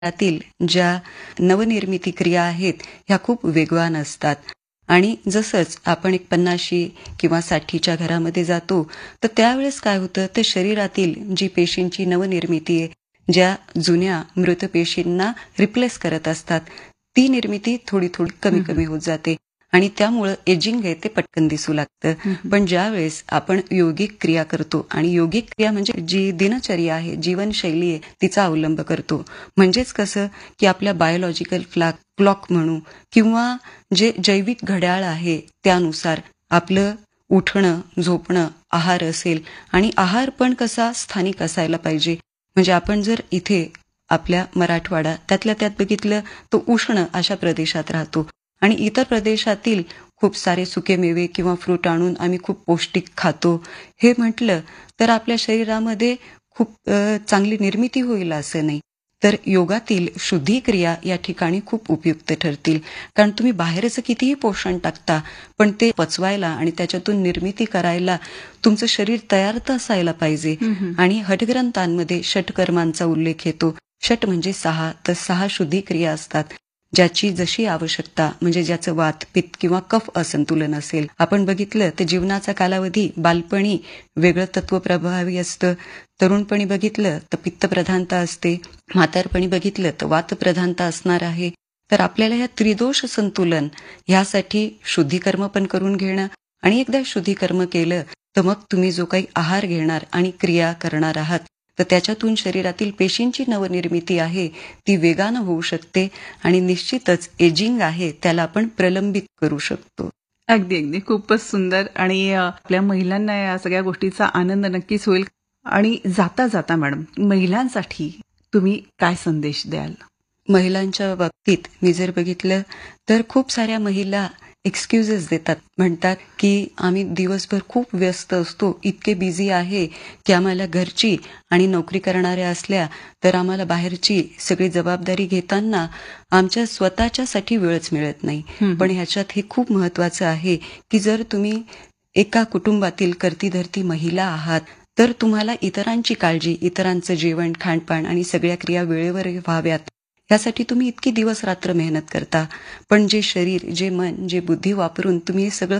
शरीरातील ज्या नवनिर्मिती क्रिया आहेत ह्या खूप वेगवान असतात. आणि जसंच आपण एक 50 किंवा 60च्या घरामध्ये जातो, तर त्यावेळेस काय होतं, तर शरीरातील जी पेशींची नवनिर्मिती आहे, ज्या जुन्या मृत पेशींना रिप्लेस करत असतात, ती निर्मिती थोडी थोडी कमी कमी होत जाते आणि त्यामुळं एजिंग आहे ते पटकन दिसू लागतं. पण ज्यावेळेस आपण योगिक क्रिया करतो आणि योगिक क्रिया म्हणजे जी दिनचर्या आहे, जीवनशैली आहे, तिचा अवलंब करतो. म्हणजेच कसं, की आपल्या बायोलॉजिकल क्लॉक म्हणू किंवा जे जैविक घड्याळ आहे त्यानुसार आपलं उठणं, झोपणं, आहार असेल आणि आहार पण कसा स्थानिक असायला पाहिजे. म्हणजे आपण जर इथे आपल्या मराठवाडा त्यातल्या त्यात बघितलं तर उष्ण अशा प्रदेशात राहतो आणि इतर प्रदेशातील खूप सारे सुकेमेवे किंवा फ्रूट आणून आम्ही खूप पौष्टिक खातो. हे म्हटलं तर आपल्या शरीरामध्ये खूप चांगली निर्मिती होईल असं नाही. तर योगातील शुद्धी क्रिया या ठिकाणी खूप उपयुक्त ठरतील. कारण तुम्ही बाहेरचं कितीही पोषण टाकता, पण ते पचवायला आणि त्याच्यातून निर्मिती करायला तुमचं शरीर तयार तर असायला पाहिजे. आणि हठग्रंथांमध्ये षटकर्मांचा उल्लेख येतो. षट म्हणजे 6, तर 6 शुद्धी क्रिया असतात. ज्याची जशी आवश्यकता म्हणजे ज्याचं वात, पित्त किंवा कफ असंतुलन असेल. आपण बघितलं तर जीवनाचा कालावधी बालपणी वेगळं तत्व प्रभावी असतं, तरुणपणी बघितलं तर पित्तप्रधानता असते, म्हातारपणी बघितलं तर वातप्रधानता असणार आहे. तर आपल्याला या त्रिदोष संतुलन ह्यासाठी शुद्धीकर्म पण करून घेणं आणि एकदा शुद्धीकर्म केलं तर मग तुम्ही जो काही आहार घेणार आणि क्रिया करणार आहात तर त्याच्यातून शरीरातील पेशींची नवनिर्मिती आहे ती वेगानं होऊ शकते आणि निश्चितच एजिंग आहे त्याला आपण प्रलंबित करू शकतो. अगदी अगदी खूपच सुंदर. आणि आपल्या महिलांना या सगळ्या गोष्टीचा आनंद नक्कीच होईल. आणि जाता जाता मॅडम, महिलांसाठी तुम्ही काय संदेश द्याल? महिलांच्या बाबतीत मी जर बघितलं तर खूप साऱ्या महिला एक्सक्युजेस देतात. म्हणतात की आम्ही दिवसभर खूप व्यस्त असतो, इतके बिझी आहे की आम्हाला घरची आणि नोकरी करणाऱ्या असल्या तर आम्हाला बाहेरची सगळी जबाबदारी घेताना आमच्या स्वतःच्यासाठी वेळच मिळत नाही. पण ह्याच्यात हे खूप महत्वाचं आहे की जर तुम्ही एका कुटुंबातील करती-धरती महिला आहात तर तुम्हाला इतरांची काळजी, इतरांचं जेवण, खाणपान आणि सगळ्या क्रिया वेळेवर व्हाव्यात यासाठी तुम्ही इतकी दिवस रात्र मेहनत करता. पण जे शरीर, जे मन, जे बुद्धी वापरून तुम्ही हे सगळं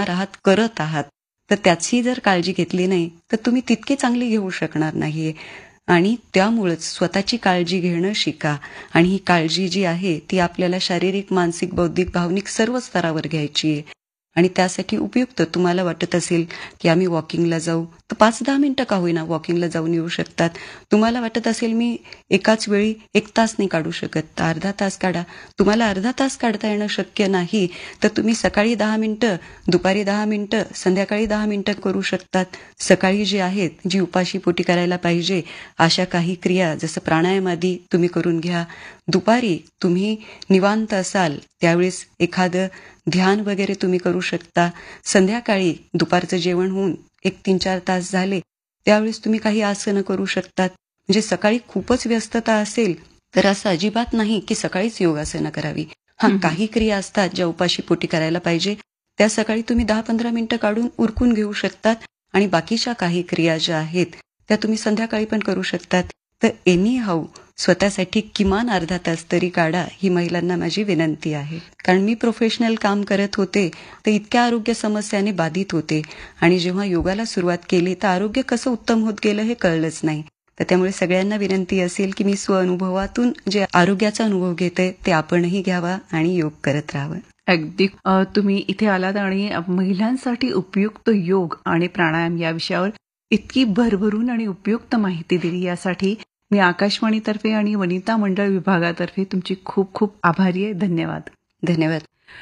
करत आहात तर त्याची जर काळजी घेतली नाही तर तुम्ही तितके चांगली घेऊ शकणार नाहीये. आणि त्यामुळेच स्वतःची काळजी घेणं शिका. आणि ही काळजी जी आहे ती आपल्याला शारीरिक, मानसिक, बौद्धिक, भावनिक सर्व स्तरावर घ्यायची आहे. आणि त्यासाठी उपयुक्त तुम्हाला वाटत असेल की आम्ही वॉकिंगला जाऊ तर 5-10 मिनिटं का होईना वॉकिंगला जाऊन येऊ शकतात. तुम्हाला वाटत असेल मी एकाच वेळी 1 तास नाही काढू शकत तर अर्धा तास काढा. तुम्हाला अर्धा तास काढता येणं शक्य नाही तर तुम्ही सकाळी 10 मिनिटं, दुपारी 10 मिनिटं, संध्याकाळी 10 मिनिटं करू शकतात. सकाळी जी आहेत जी उपाशी पोटी करायला पाहिजे अशा काही क्रिया जसं प्राणायाम आदी तुम्ही करून घ्या. दुपारी तुम्ही निवांत असाल त्यावेळेस एखादं ध्यान वगैरे तुम्ही करू शकता. संध्याकाळी दुपारचं जेवण होऊन 1-3-4 तास झाले त्यावेळेस तुम्ही काही आसनं करू शकतात. म्हणजे सकाळी खूपच व्यस्तता असेल तर असं अजिबात नाही की सकाळीच योगासनं करावी. काही क्रिया असतात ज्या उपाशी पोटी करायला पाहिजे त्या सकाळी तुम्ही 10-15 मिनिटं काढून उरकून घेऊ शकतात आणि बाकीच्या काही क्रिया ज्या आहेत त्या तुम्ही संध्याकाळी पण करू शकतात. तर एनी हाऊ स्वतःसाठी किमान अर्धा तास तरी काढा ही महिलांना माझी विनंती आहे. कारण मी प्रोफेशनल काम करत होते तर इतक्या आरोग्य समस्याने बाधित होते आणि जेव्हा योगाला सुरुवात केली तर आरोग्य कसं उत्तम होत गेलं हे कळलंच नाही. तर त्यामुळे सगळ्यांना विनंती असेल की मी स्वअनुभवातून जे आरोग्याचा अनुभव घेते ते आपणही घ्यावा आणि योग करत राहावं. अगदी. तुम्ही इथे आलात आणि महिलांसाठी उपयुक्त योग आणि प्राणायाम या विषयावर इतकी भरभरून आणि उपयुक्त माहिती दिली यासाठी मी आकाशवाणीतर्फे आणि वनिता मंडळ विभागातर्फे तुमची खूप खूप आभारी आहे. धन्यवाद. धन्यवाद.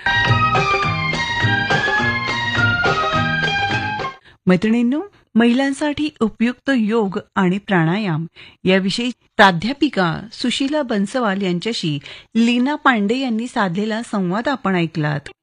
मैत्रिणींनो, महिलांसाठी उपयुक्त योग आणि प्राणायाम याविषयी प्राध्यापिका सुशीला बन्सवाल यांच्याशी लीना पांडे यांनी साधलेला संवाद आपण ऐकलात.